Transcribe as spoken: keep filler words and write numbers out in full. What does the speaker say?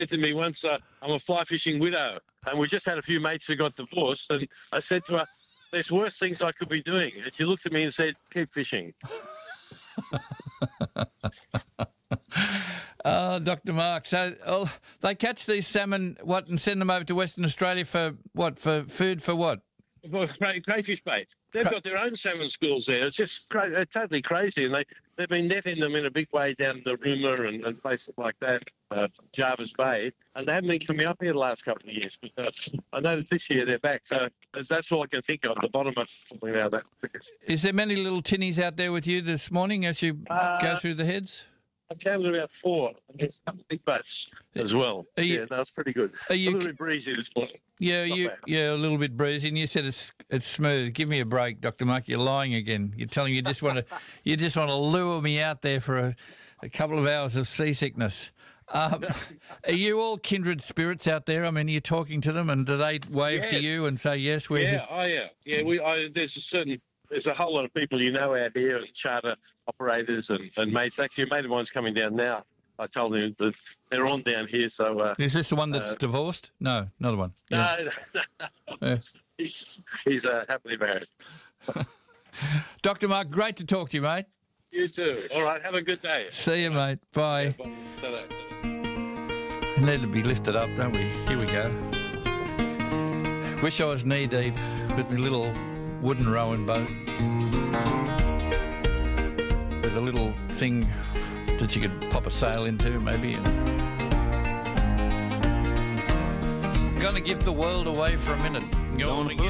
said to me once, uh, I'm a fly fishing widow, and we just had a few mates who got divorced, and I said to her, there's worse things I could be doing. And she looked at me and said, keep fishing. Oh, Doctor Mark. So oh, they catch these salmon, what, and send them over to Western Australia for what? For food for what? Well, cray, crayfish bait. They've Cra- got their own salmon schools there. It's just cra- uh, totally crazy, and they they've been netting them in a big way down the Rimmer and, and places like that, uh, Jarvis Bay, and they haven't been coming up here the last couple of years. But uh, I know that this year they're back, so that's all I can think of. The bottom of something like that. Is there many little tinnies out there with you this morning as you Uh, go through the heads? I counted about four. And there's a couple of big boats as well. Are you- yeah, that's pretty good. are you- a little bit breezy this morning. Yeah, Not you, bad. yeah, a little bit breezy, and you said it's it's smooth. Give me a break, Doctor Mark. You're lying again. You're telling you just want to you just want to lure me out there for a, a couple of hours of seasickness. Um, are you all kindred spirits out there? I mean, are you talking to them, and do they wave to Yes. you and say yes? We're Yeah, oh yeah, yeah. We I, there's a certain there's a whole lot of people you know out here, charter operators and, and mates. Actually, a mate of mine's coming down now. I told him that they're on down here, so uh, Is this the one that's uh, divorced? No, another one. Yeah. no, no, no. Yeah. he's, he's uh, happily married. Doctor Mark, great to talk to you, mate. You too. All right, have a good day. See you, mate. Bye. Bye. Ta-da. We need to be lifted up, don't we? Here we go. Wish I was knee deep with my little wooden rowing boat with a little thing that you could pop a sail into, maybe. And gonna give the world away for a minute. Gonna give